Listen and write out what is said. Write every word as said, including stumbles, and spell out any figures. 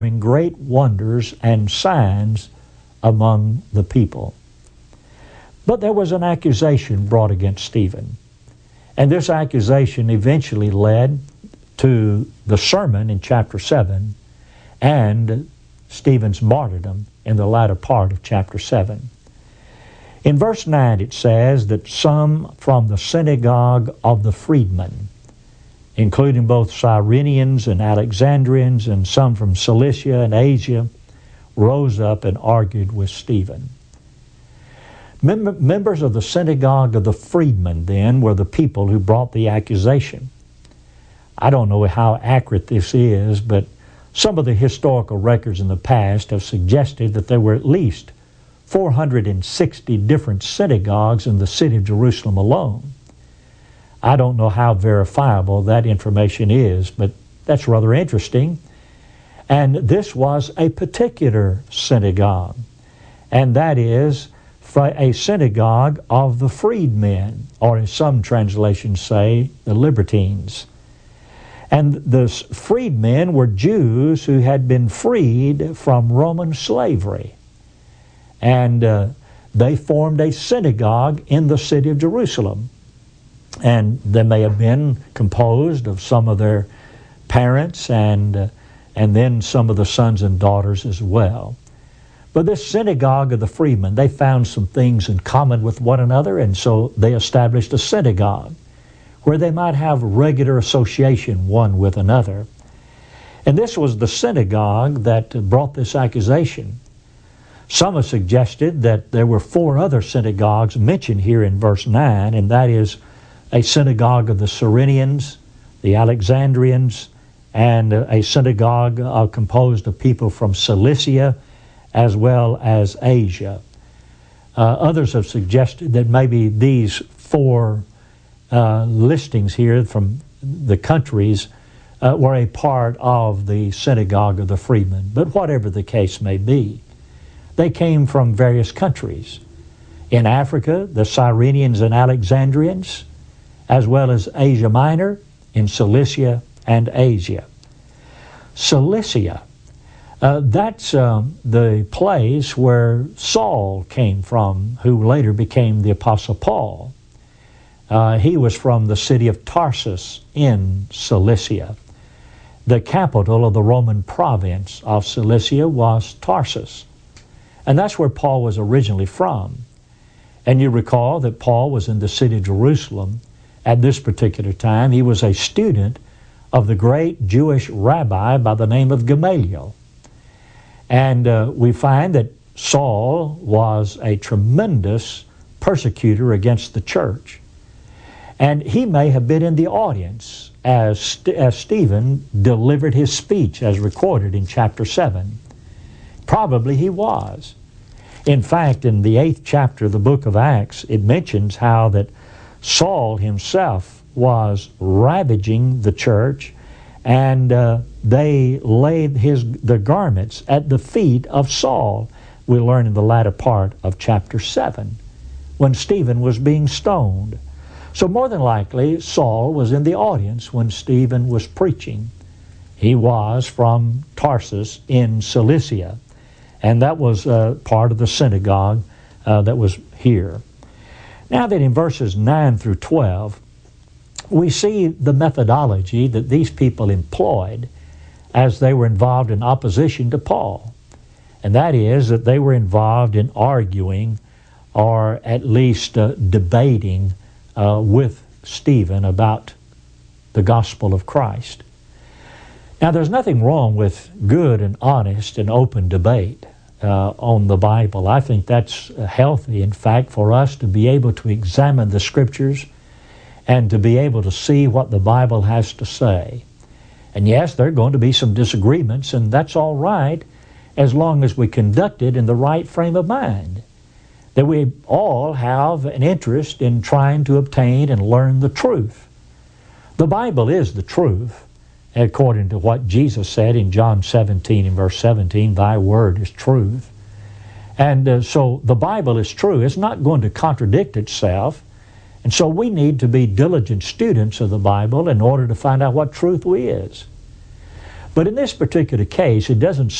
great wonders and signs among the people. But there was an accusation brought against Stephen. And this accusation eventually led to the sermon in chapter seven and Stephen's martyrdom in the latter part of chapter seven. In verse nine it says that some from the synagogue of the freedmen, including both Cyrenians and Alexandrians and some from Cilicia and Asia, rose up and argued with Stephen. Mem- members of the synagogue of the freedmen, then, were the people who brought the accusation. I don't know how accurate this is, but some of the historical records in the past have suggested that there were at least four hundred sixty different synagogues in the city of Jerusalem alone. I don't know how verifiable that information is, but that's rather interesting. And this was a particular synagogue, and that is a synagogue of the freedmen, or as some translations say, the libertines. And the freedmen were Jews who had been freed from Roman slavery. And uh, they formed a synagogue in the city of Jerusalem. And they may have been composed of some of their parents and, uh, and then some of the sons and daughters as well. But this synagogue of the freedmen, they found some things in common with one another, and so they established a synagogue where they might have regular association one with another. And this was the synagogue that brought this accusation. Some have suggested that there were four other synagogues mentioned here in verse nine, and that is a synagogue of the Cyrenians, the Alexandrians, and a synagogue uh, composed of people from Cilicia as well as Asia. Uh, others have suggested that maybe these four uh, listings here from the countries uh, were a part of the synagogue of the freedmen. But whatever the case may be, they came from various countries. In Africa, the Cyrenians and Alexandrians, as well as Asia Minor, in Cilicia and Asia. Cilicia, uh, that's um, the place where Saul came from, who later became the Apostle Paul. Uh, he was from the city of Tarsus in Cilicia. The capital of the Roman province of Cilicia was Tarsus. And that's where Paul was originally from. And you recall that Paul was in the city of Jerusalem at this particular time. He was a student of the great Jewish rabbi by the name of Gamaliel. And uh, we find that Saul was a tremendous persecutor against the church. And he may have been in the audience as, St- as Stephen delivered his speech as recorded in chapter seven. Probably he was. In fact, in the eighth chapter of the book of Acts, it mentions how that Saul himself was ravaging the church, and uh, they laid his the garments at the feet of Saul. We learn in the latter part of chapter seven, when Stephen was being stoned. So more than likely, Saul was in the audience when Stephen was preaching. He was from Tarsus in Cilicia, and that was uh, part of the synagogue uh, that was here. Now that in verses nine through twelve, we see the methodology that these people employed as they were involved in opposition to Paul. And that is that they were involved in arguing, or at least uh, debating uh, with Stephen about the gospel of Christ. Now there's nothing wrong with good and honest and open debate uh, on the Bible. I think that's healthy, in fact, for us to be able to examine the Scriptures and to be able to see what the Bible has to say. And yes, there are going to be some disagreements, and that's all right as long as we conduct it in the right frame of mind. That we all have an interest in trying to obtain and learn the truth. The Bible is the truth, according to what Jesus said in John seventeen and verse seventeen, "Thy word is truth." And uh, so the Bible is true. It's not going to contradict itself. And so we need to be diligent students of the Bible in order to find out what truth is. But in this particular case, it doesn't